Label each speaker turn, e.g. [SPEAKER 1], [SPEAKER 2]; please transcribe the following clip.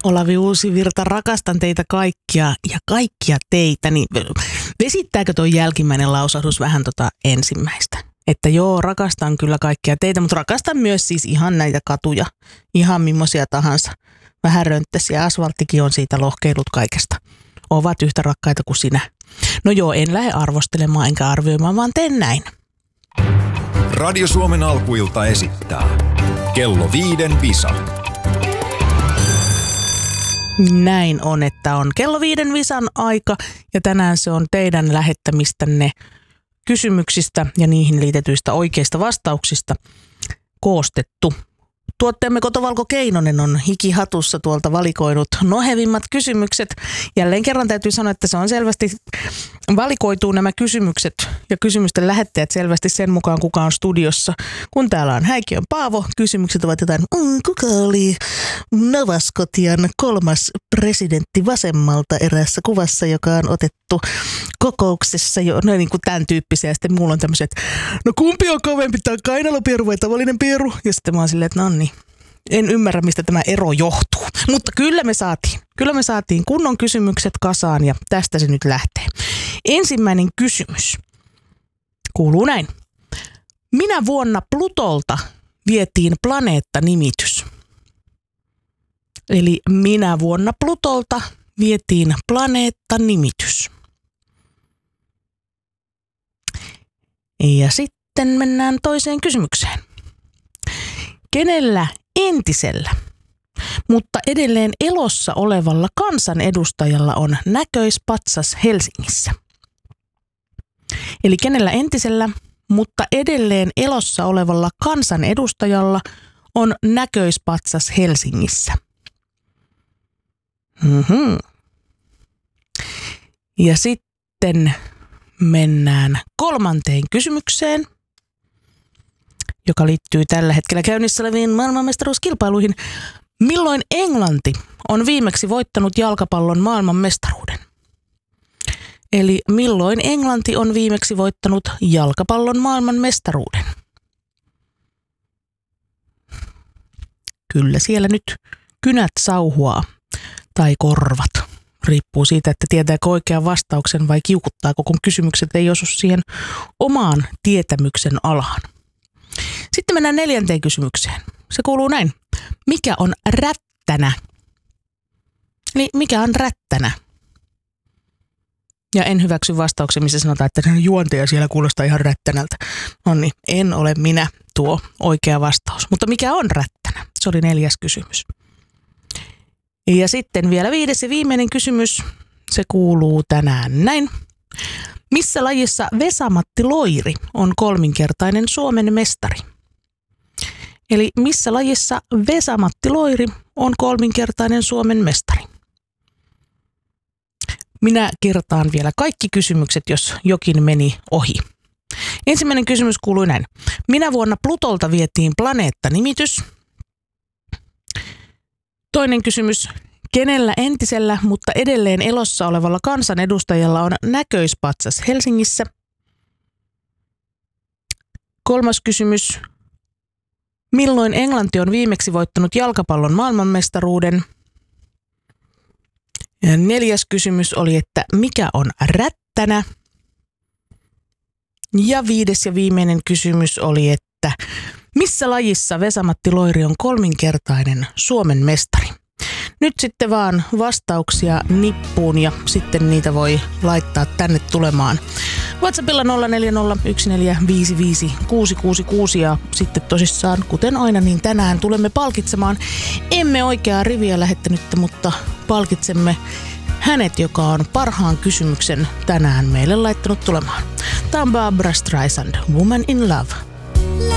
[SPEAKER 1] Olavi Uusivirta, rakastan teitä kaikkia ja kaikkia teitä. Niin vesittääkö tuo jälkimmäinen lausahdus vähän ensimmäistä? Että joo, rakastan kyllä kaikkia teitä, mutta rakastan myös siis ihan näitä katuja. Ihan millaisia tahansa. Vähän rönttäsiä, asfalttikin on siitä lohkeilut kaikesta. Ovat yhtä rakkaita kuin sinä. No joo, en lähde arvostelemaan enkä arvioimaan, vaan teen näin.
[SPEAKER 2] Radio Suomen alkuilta esittää Kello 5 visa.
[SPEAKER 1] Näin on, että on Kello 5 visan aika ja tänään se on teidän lähettämistänne kysymyksistä ja niihin liitetyistä oikeista vastauksista koostettu. Tuotteemme Kotovalko Keinonen on hikihatussa tuolta valikoinut nohevimmat kysymykset. Jälleen kerran täytyy sanoa, että se on selvästi, valikoituu nämä kysymykset ja kysymysten lähettäjät selvästi sen mukaan, kuka on studiossa. Kun täällä on Häikiön Paavo, kysymykset ovat jotain, kuka oli Nova Scotian 3. presidentti vasemmalta eräässä kuvassa, joka on otettu kokouksessa jo, no niin kuin tämän tyyppisiä. Ja sitten mulla on tämmöiset, no kumpi on kovempi, tämä kainalopieru vai tavallinen pieru? Ja sitten mä oon silleen, että no niin, en ymmärrä mistä tämä ero johtuu. Mutta kyllä me saatiin kunnon kysymykset kasaan ja tästä se nyt lähtee. Ensimmäinen kysymys kuuluu näin. Minä vuonna Plutolta vietiin planeettanimitys? Eli minä vuonna Plutolta vietiin planeettanimitys? Ja sitten mennään toiseen kysymykseen. Kenellä entisellä, mutta edelleen elossa olevalla kansanedustajalla on näköispatsas Helsingissä? Eli kenellä entisellä, mutta edelleen elossa olevalla kansanedustajalla on näköispatsas Helsingissä? Ja sitten mennään kolmanteen kysymykseen, joka liittyy tällä hetkellä käynnissä oleviin maailmanmestaruuskilpailuihin. Milloin Englanti on viimeksi voittanut jalkapallon maailmanmestaruuden? Eli milloin Englanti on viimeksi voittanut jalkapallon maailmanmestaruuden? Kyllä siellä nyt kynät sauhuaa tai korvat. Riippuu siitä, että tietääkö oikean vastauksen vai kiukuttaako, kun kysymykset ei osu siihen omaan tietämyksen alaan. Sitten mennään neljänteen kysymykseen. Se kuuluu näin. Mikä on rättänä? Eli mikä on rättänä? Ja en hyväksy vastauksen, missä sanotaan, että juontaja siellä kuulostaa ihan rättänältä. No niin, en ole minä tuo oikea vastaus. Mutta mikä on rättänä? Se oli 4. kysymys. Ja sitten vielä 5. ja viimeinen kysymys. Se kuuluu tänään näin. Missä lajissa Vesa-Matti Loiri on 3-kertainen Suomen mestari? Eli missä lajissa Vesa-Matti Loiri on 3-kertainen Suomen mestari? Minä kertaan vielä kaikki kysymykset, jos jokin meni ohi. Ensimmäinen kysymys kuului näin. Minä vuonna Plutolta vietiin planeettanimitys? Toinen kysymys. Kenellä entisellä, mutta edelleen elossa olevalla kansanedustajalla on näköispatsas Helsingissä? 3. kysymys. Milloin Englanti on viimeksi voittanut jalkapallon maailmanmestaruuden? Ja 4. kysymys oli, että mikä on rättänä? Ja 5. ja viimeinen kysymys oli, että missä lajissa Vesa-Matti Loiri on 3-kertainen Suomen mestari? Nyt sitten vaan vastauksia nippuun ja sitten niitä voi laittaa tänne tulemaan. WhatsAppilla 0401455666 ja sitten tosissaan, kuten aina, niin tänään tulemme palkitsemaan. Emme oikeaa riviä lähettänyttä, mutta palkitsemme hänet, joka on parhaan kysymyksen tänään meille laittanut tulemaan. Tämä on Barbra Streisand, Woman in Love.